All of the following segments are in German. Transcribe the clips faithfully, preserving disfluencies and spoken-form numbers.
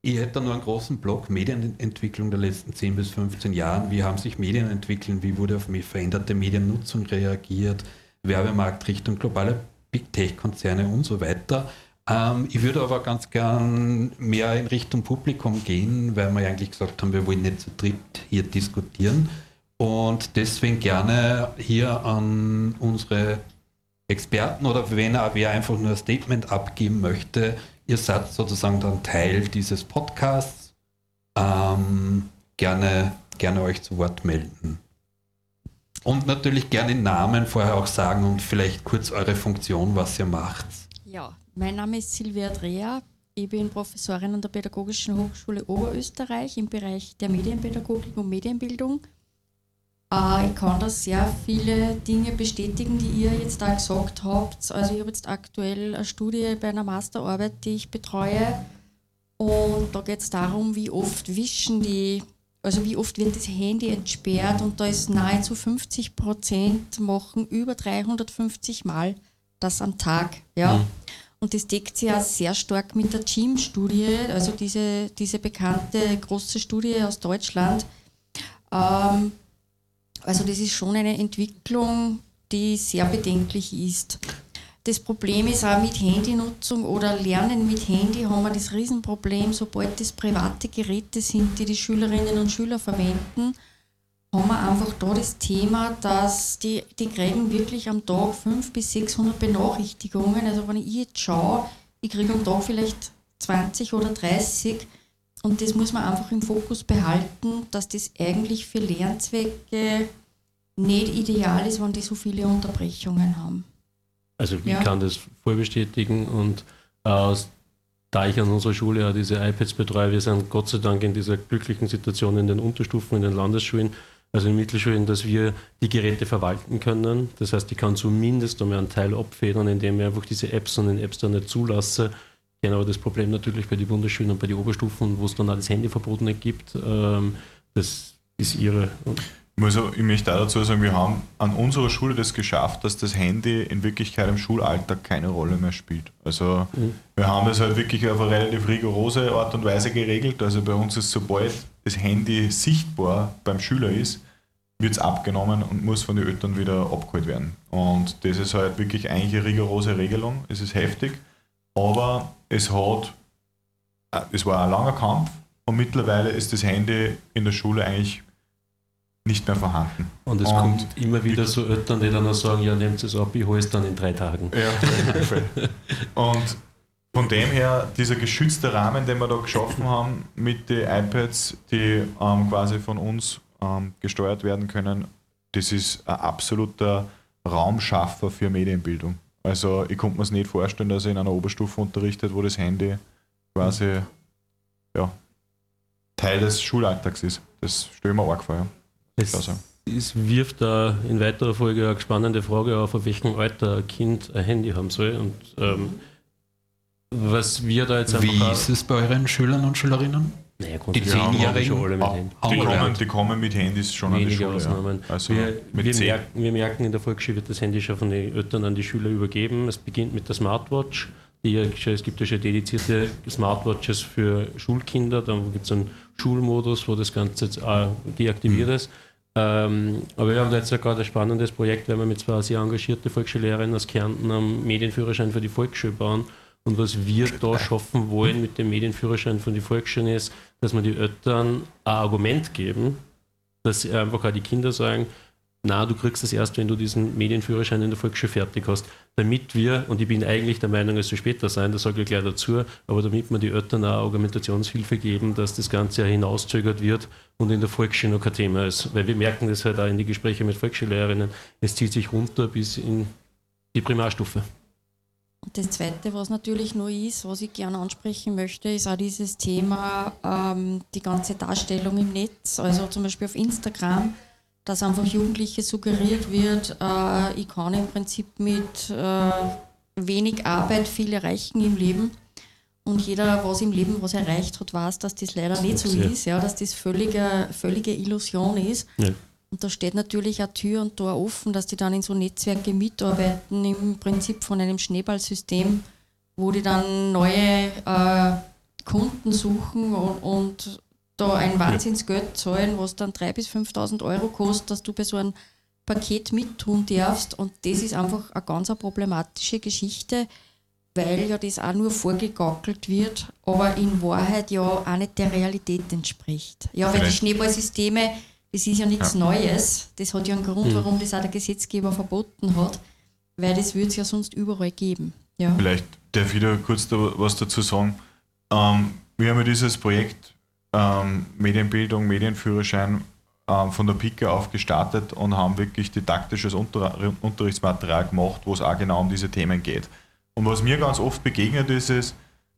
ich hätte da nur einen großen Block Medienentwicklung der letzten zehn bis fünfzehn Jahren. Wie haben sich Medien entwickelt? Wie wurde auf veränderte Mediennutzung reagiert? Werbemarkt Richtung globale Big Tech-Konzerne und so weiter. Ähm, ich würde aber ganz gern mehr in Richtung Publikum gehen, weil wir ja eigentlich gesagt haben, wir wollen nicht zu dritt hier diskutieren. Und deswegen gerne hier an unsere Experten oder wenn er wer einfach nur ein Statement abgeben möchte, ihr seid sozusagen dann Teil dieses Podcasts. Ähm, gerne, gerne euch zu Wort melden. Und natürlich gerne den Namen vorher auch sagen und vielleicht kurz eure Funktion, was ihr macht. Ja, mein Name ist Silvia Dreher. Ich bin Professorin an der Pädagogischen Hochschule Oberösterreich im Bereich der Medienpädagogik und Medienbildung. Äh, ich kann da sehr viele Dinge bestätigen, die ihr jetzt da gesagt habt. Also ich habe jetzt aktuell eine Studie bei einer Masterarbeit, die ich betreue. Und da geht es darum, wie oft wischen die, also wie oft wird das Handy entsperrt. Und da ist nahezu fünfzig Prozent machen über dreihundertfünfzig Mal das am Tag. Ja. Mhm. Und das deckt sich ja sehr stark mit der G I M-Studie, also diese, diese bekannte große Studie aus Deutschland. Ähm, Also das ist schon eine Entwicklung, die sehr bedenklich ist. Das Problem ist auch mit Handynutzung oder Lernen mit Handy haben wir das Riesenproblem, sobald das private Geräte sind, die die Schülerinnen und Schüler verwenden, haben wir einfach da das Thema, dass die, die kriegen wirklich am Tag fünfhundert bis sechshundert Benachrichtigungen. Also wenn ich jetzt schaue, ich kriege am Tag vielleicht zwanzig oder dreißig. Und das muss man einfach im Fokus behalten, dass das eigentlich für Lernzwecke nicht ideal ist, wenn die so viele Unterbrechungen haben. Also ich ja. kann das voll bestätigen und äh, da ich an unserer Schule ja diese iPads betreue, wir sind Gott sei Dank in dieser glücklichen Situation in den Unterstufen, in den Landesschulen, also in den Mittelschulen, dass wir die Geräte verwalten können. Das heißt, ich kann zumindest einmal einen Teil abfedern, indem ich einfach diese Apps und den Apps dann nicht zulasse. Genau, das Problem natürlich bei den Bundesschulen und bei den Oberstufen, wo es dann auch das Handyverbot nicht gibt, ähm, das ist irre. Also, ich möchte auch dazu sagen, wir haben an unserer Schule das geschafft, dass das Handy in Wirklichkeit im Schulalltag keine Rolle mehr spielt. Also mhm. wir haben das halt wirklich auf eine relativ rigorose Art und Weise geregelt. Also bei uns ist, sobald das Handy sichtbar beim Schüler ist, wird es abgenommen und muss von den Eltern wieder abgeholt werden. Und das ist halt wirklich eigentlich eine rigorose Regelung. Es ist heftig. Aber es hat, es war ein langer Kampf und mittlerweile ist das Handy in der Schule eigentlich nicht mehr vorhanden. Und es und kommt immer wieder so Eltern, die dann auch sagen, ja, nehmt es ab, ich hole es dann in drei Tagen. Ja, und von dem her, dieser geschützte Rahmen, den wir da geschaffen haben mit den iPads, die ähm, quasi von uns ähm, gesteuert werden können, das ist ein absoluter Raumschaffer für Medienbildung. Also ich konnte mir es nicht vorstellen, dass er in einer Oberstufe unterrichtet, wo das Handy quasi ja, Teil des Schulalltags ist. Das stelle ich mir arg vor. Ja. Es, es wirft da in weiterer Folge eine spannende Frage auf, auf welchem Alter ein Kind ein Handy haben soll. Und ähm, was wir da jetzt einfach... Wie ist es bei euren Schülern und Schülerinnen? Naja, die Zehnjährigen alle mit Handys. Die kommen, die kommen mit Handys schon an die Schule. Ausnahmen. Ja. Also wir, wir, merken, wir merken, in der Volksschule wird das Handy schon von den Eltern an die Schüler übergeben. Es beginnt mit der Smartwatch. Die, es gibt ja schon dedizierte Smartwatches für Schulkinder. Dann gibt es einen Schulmodus, wo das Ganze jetzt auch deaktiviert ist. Ähm, aber wir haben da jetzt ja gerade ein spannendes Projekt, weil wir mit zwei sehr engagierten Volksschullehrerinnen aus Kärnten am Medienführerschein für die Volksschule bauen. Und was wir da schaffen wollen mit dem Medienführerschein von den Volksschulen ist, dass wir die Eltern ein Argument geben, dass sie einfach auch die Kinder sagen, na, du kriegst das erst, wenn du diesen Medienführerschein in der Volksschule fertig hast, damit wir, und ich bin eigentlich der Meinung, es soll später sein, das sage ich gleich dazu, aber damit wir die Eltern auch Argumentationshilfe geben, dass das Ganze ja hinauszögert wird und in der Volksschule noch kein Thema ist. Weil wir merken das halt auch in die Gespräche mit Volksschullehrerinnen, es zieht sich runter bis in die Primarstufe. Das Zweite, was natürlich noch ist, was ich gerne ansprechen möchte, ist auch dieses Thema, ähm, die ganze Darstellung im Netz, also zum Beispiel auf Instagram, dass einfach Jugendliche suggeriert wird, äh, ich kann im Prinzip mit äh, wenig Arbeit viel erreichen im Leben. Und jeder, was im Leben was erreicht hat, weiß, dass das leider nicht so ist, ja, dass das völlige, völlige Illusion ist. Ja. Und da steht natürlich auch Tür und Tor offen, dass die dann in so Netzwerke mitarbeiten, im Prinzip von einem Schneeballsystem, wo die dann neue äh, Kunden suchen und, und da ein Wahnsinnsgeld zahlen, was dann dreitausend bis fünftausend Euro kostet, dass du bei so einem Paket mittun darfst. Und das ist einfach eine ganz eine problematische Geschichte, weil ja das auch nur vorgegaukelt wird, aber in Wahrheit ja auch nicht der Realität entspricht. Ja, weil die Schneeballsysteme, das ist ja nichts ja. Neues. Das hat ja einen Grund, warum das auch der Gesetzgeber verboten hat, weil das würde es ja sonst überall geben. Ja. Vielleicht darf ich da kurz da was dazu sagen. Ähm, wir haben ja dieses Projekt ähm, Medienbildung, Medienführerschein ähm, von der Pike auf gestartet und haben wirklich didaktisches Unter- Unterrichtsmaterial gemacht, wo es auch genau um diese Themen geht. Und was mir ganz oft begegnet ist, ist,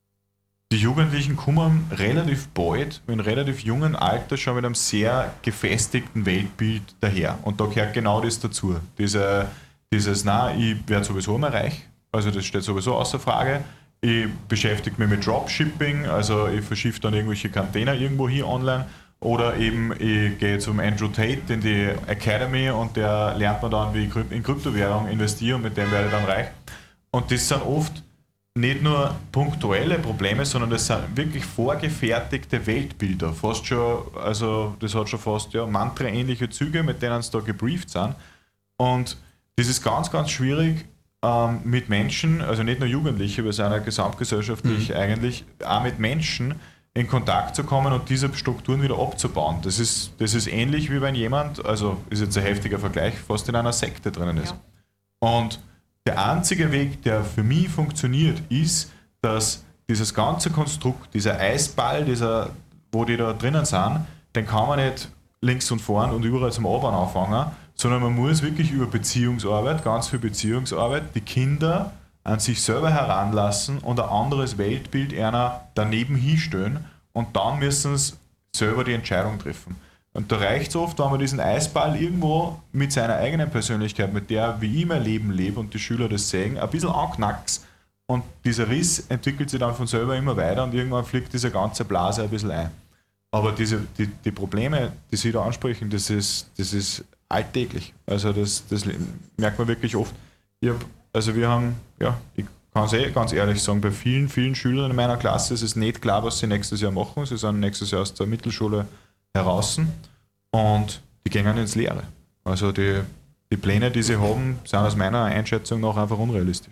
die Jugendlichen kommen relativ bald, in relativ jungen Alter schon mit einem sehr gefestigten Weltbild daher. Und da gehört genau das dazu. Diese, dieses, na, ich werde sowieso immer reich, also das steht sowieso außer Frage. Ich beschäftige mich mit Dropshipping, also ich verschiffe dann irgendwelche Container irgendwo hier online. Oder eben, ich gehe zum Andrew Tate in die Academy und der lernt man dann, wie ich in Kryptowährung investiere und mit dem werde ich dann reich. Und das sind oft nicht nur punktuelle Probleme, sondern das sind wirklich vorgefertigte Weltbilder. Fast schon, also das hat schon fast ja, Mantra-ähnliche Züge, mit denen es da gebrieft sind. Und das ist ganz, ganz schwierig ähm, mit Menschen, also nicht nur Jugendliche, wir sind ja gesamtgesellschaftlich mhm. eigentlich, auch mit Menschen in Kontakt zu kommen und diese Strukturen wieder abzubauen. Das ist, das ist ähnlich wie wenn jemand, also ist jetzt ein heftiger Vergleich, fast in einer Sekte drinnen ist. Ja. Und der einzige Weg, der für mich funktioniert, ist, dass dieses ganze Konstrukt, dieser Eisball, dieser, wo die da drinnen sind, den kann man nicht links und vorn und überall zum Abbauen anfangen, sondern man muss wirklich über Beziehungsarbeit, ganz viel Beziehungsarbeit, die Kinder an sich selber heranlassen und ein anderes Weltbild einer daneben hinstellen und dann müssen sie selber die Entscheidung treffen. Und da reicht es oft, wenn man diesen Eisball irgendwo mit seiner eigenen Persönlichkeit, mit der wie ich mein Leben lebe und die Schüler das sehen, ein bisschen anknackst und dieser Riss entwickelt sich dann von selber immer weiter und irgendwann fliegt diese ganze Blase ein bisschen ein. Aber diese, die, die Probleme, die Sie da ansprechen, das ist, das ist alltäglich. Also das, das merkt man wirklich oft. Ich hab, also wir haben, ja, ich kann es eh ganz ehrlich sagen, bei vielen, vielen Schülern in meiner Klasse ist es nicht klar, was sie nächstes Jahr machen. Sie sind nächstes Jahr aus der Mittelschule heraus und die gehen ins Leere. Also die, die Pläne, die sie haben, sind aus meiner Einschätzung nach einfach unrealistisch.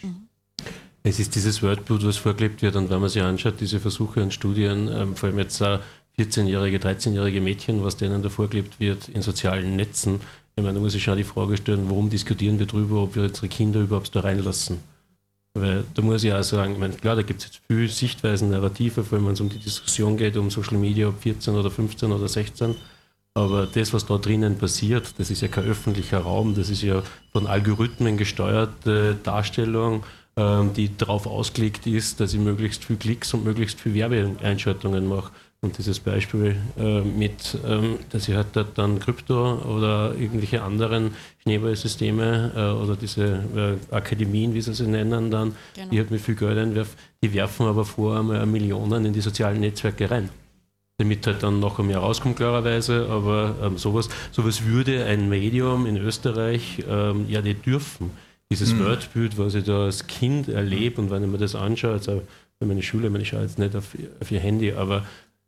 Es ist dieses Worldblut, was vorgelebt wird, und wenn man sich anschaut, diese Versuche und Studien, ähm, vor allem jetzt äh, vierzehnjährige, dreizehnjährige Mädchen, was denen da vorgelebt wird in sozialen Netzen, ich meine, da muss ich schon die Frage stellen, warum diskutieren wir darüber, ob wir unsere Kinder überhaupt da reinlassen? Weil da muss ich auch sagen, ich meine, klar, da gibt es jetzt viele Sichtweisen, Narrative, vor allem wenn es um die Diskussion geht, um Social Media, ob vierzehn oder fünfzehn oder sechzehn. Aber das, was da drinnen passiert, das ist ja kein öffentlicher Raum, das ist ja von Algorithmen gesteuerte Darstellung, ähm, die darauf ausgelegt ist, dass ich möglichst viel Klicks und möglichst viel Werbeeinschaltungen mache. Und dieses Beispiel äh, mit, ähm, dass ich halt dort dann Krypto oder irgendwelche anderen Schneeballsysteme äh, oder diese äh, Akademien, wie sie sie nennen, dann, genau. die halt mit viel Geld einwerfen, die werfen aber vor einmal Millionen in die sozialen Netzwerke rein. Damit halt dann noch mehr rauskommt, klarerweise, aber ähm, sowas, sowas würde ein Medium in Österreich ähm, ja nicht dürfen. Dieses mhm. Weltbild, was ich da als Kind erlebe, und wenn ich mir das anschaue, also bei meiner Schule, ich schaue jetzt nicht auf, auf ihr Handy, aber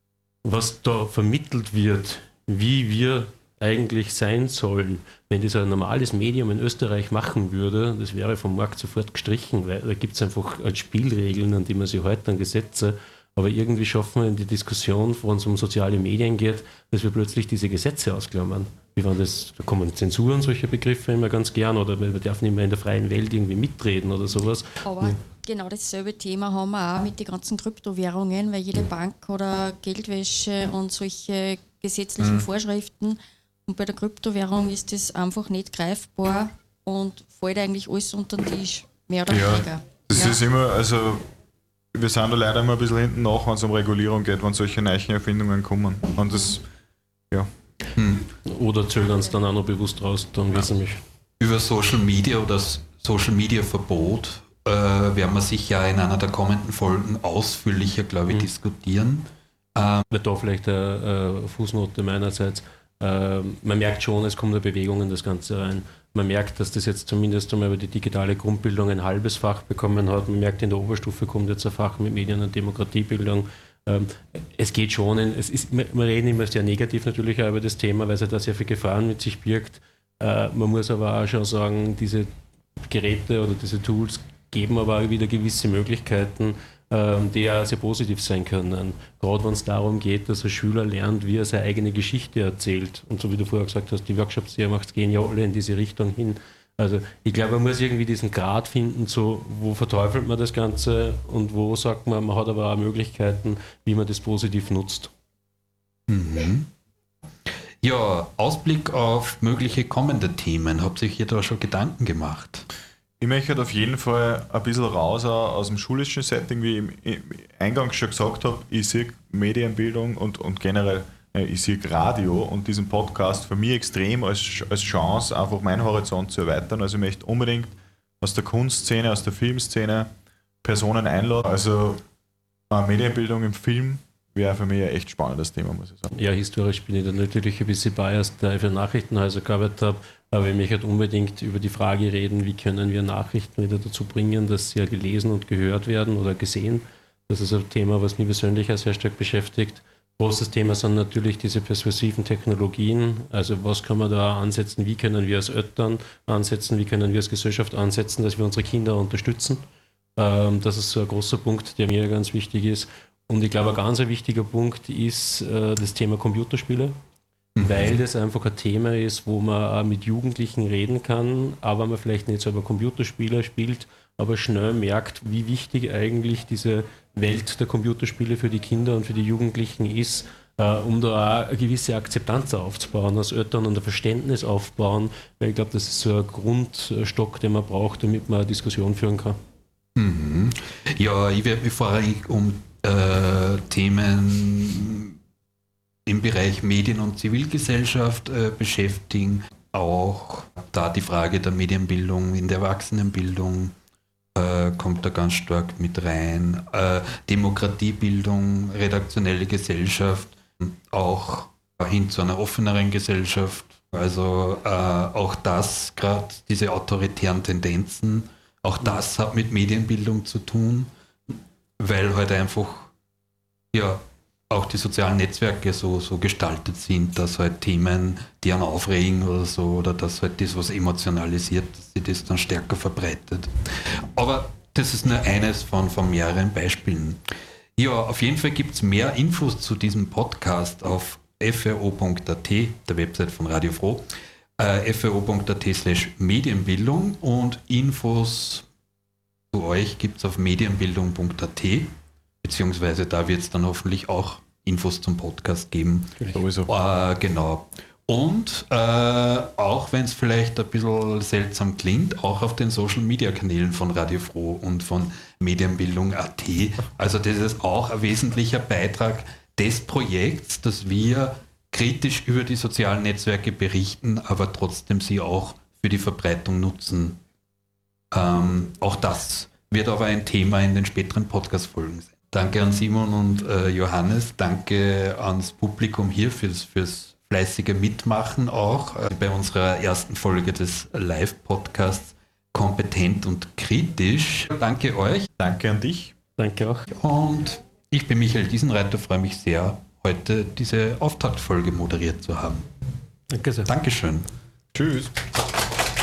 was da vermittelt wird, wie wir eigentlich sein sollen, wenn das ein normales Medium in Österreich machen würde, das wäre vom Markt sofort gestrichen, weil da gibt es einfach Spielregeln, an die man sich hält, an Gesetze, aber irgendwie schaffen wir in die Diskussion, wo es um soziale Medien geht, dass wir plötzlich diese Gesetze ausklammern. Wie waren das, da kommen Zensur und solche Begriffe immer ganz gern, oder wir dürfen nicht mehr in der freien Welt irgendwie mitreden oder sowas. Aber ja. Genau dasselbe Thema haben wir auch mit den ganzen Kryptowährungen, weil jede Bank oder Geldwäsche und solche gesetzlichen mhm. Vorschriften, und bei der Kryptowährung ist das einfach nicht greifbar und fällt eigentlich alles unter den Tisch, mehr oder ja, weniger. Das ja. ist immer, also wir sind da leider immer ein bisschen hinten nach, wenn es um Regulierung geht, wenn solche neuen Erfindungen kommen. Und das, ja. Hm. Oder zögern es dann auch noch bewusst raus, dann wissen wir. Über Social Media oder das Social Media Verbot äh, werden wir sicher in einer der kommenden Folgen ausführlicher, glaube ich, hm. diskutieren. Ähm, da vielleicht eine, eine Fußnote meinerseits. Äh, man merkt schon, es kommt eine Bewegung in das Ganze rein. Man merkt, dass das jetzt zumindest einmal über die digitale Grundbildung ein halbes Fach bekommen hat. Man merkt, in der Oberstufe kommt jetzt ein Fach mit Medien- und Demokratiebildung. ähm, es geht schon, es ist, wir reden immer sehr negativ natürlich auch über das Thema, weil es ja da sehr viele Gefahren mit sich birgt. Äh, man muss aber auch schon sagen, diese Geräte oder diese Tools geben aber auch wieder gewisse Möglichkeiten, die ja sehr positiv sein können. Gerade wenn es darum geht, dass ein Schüler lernt, wie er seine eigene Geschichte erzählt. Und so wie du vorher gesagt hast, die Workshops, die er macht, gehen ja alle in diese Richtung hin. Also ich glaube, man muss irgendwie diesen Grad finden, so, wo verteufelt man das Ganze und wo sagt man, man hat aber auch Möglichkeiten, wie man das positiv nutzt. Mhm. Ja, Ausblick auf mögliche kommende Themen. Habt ihr euch da schon Gedanken gemacht? Ich möchte halt auf jeden Fall ein bisschen raus aus dem schulischen Setting, wie ich im Eingang schon gesagt habe. Ich sehe Medienbildung und, und generell, ich sehe Radio und diesen Podcast für mich extrem als, als Chance, einfach meinen Horizont zu erweitern. Also ich möchte unbedingt aus der Kunstszene, aus der Filmszene Personen einladen. Also Medienbildung im Film wäre für mich ein echt spannendes Thema, muss ich sagen. Ja, historisch bin ich da natürlich ein bisschen biased, da ich für Nachrichtenhäuser gearbeitet habe, aber ich möchte halt unbedingt über die Frage reden, wie können wir Nachrichten wieder dazu bringen, dass sie ja gelesen und gehört werden oder gesehen. Das ist ein Thema, was mich persönlich auch sehr stark beschäftigt. Großes Thema sind natürlich diese persuasiven Technologien, also was kann man da ansetzen, wie können wir als Eltern ansetzen, wie können wir als Gesellschaft ansetzen, dass wir unsere Kinder unterstützen. Das ist so ein großer Punkt, der mir ganz wichtig ist. Und ich glaube, ein ganz wichtiger Punkt ist äh, das Thema Computerspiele, mhm. weil das einfach ein Thema ist, wo man auch mit Jugendlichen reden kann, aber man vielleicht nicht selber Computerspiele spielt, aber schnell merkt, wie wichtig eigentlich diese Welt der Computerspiele für die Kinder und für die Jugendlichen ist, äh, um da auch eine gewisse Akzeptanz aufzubauen als Eltern und ein Verständnis aufbauen, weil ich glaube, das ist so ein Grundstock, den man braucht, damit man eine Diskussion führen kann. Mhm. Ja, ich werde mich vorrangig um Äh, Themen im Bereich Medien- und Zivilgesellschaft äh, beschäftigen. Auch da die Frage der Medienbildung in der Erwachsenenbildung äh, kommt da ganz stark mit rein. Äh, Demokratiebildung, redaktionelle Gesellschaft, auch hin zu einer offeneren Gesellschaft. Also äh, auch das, gerade diese autoritären Tendenzen, auch das hat mit Medienbildung zu tun. Weil halt einfach ja auch die sozialen Netzwerke so, so gestaltet sind, dass halt Themen, die einen aufregen oder so, oder dass halt das, was emotionalisiert, dass sich das dann stärker verbreitet. Aber das ist nur eines von, von mehreren Beispielen. Ja, auf jeden Fall gibt es mehr Infos zu diesem Podcast auf f r o punkt a t, der Website von Radio Froh, äh, f r o punkt a t slash Medienbildung, und Infos zu euch gibt es auf medienbildung punkt a t, beziehungsweise da wird es dann hoffentlich auch Infos zum Podcast geben. Sowieso. Äh, genau. Und äh, auch wenn es vielleicht ein bisschen seltsam klingt, auch auf den Social-Media-Kanälen von Radio Froh und von medienbildung punkt a t. Also das ist auch ein wesentlicher Beitrag des Projekts, dass wir kritisch über die sozialen Netzwerke berichten, aber trotzdem sie auch für die Verbreitung nutzen. Ähm, auch das wird aber ein Thema in den späteren Podcast-Folgen sein. Danke an Simon und äh, Johannes, danke ans Publikum hier fürs, fürs fleißige Mitmachen auch äh, bei unserer ersten Folge des Live-Podcasts Kompetent und kritisch. Danke euch. Danke an dich. Danke auch. Und ich bin Michael Diesenreiter, freue mich sehr, heute diese Auftaktfolge moderiert zu haben. Danke sehr. Dankeschön. Tschüss.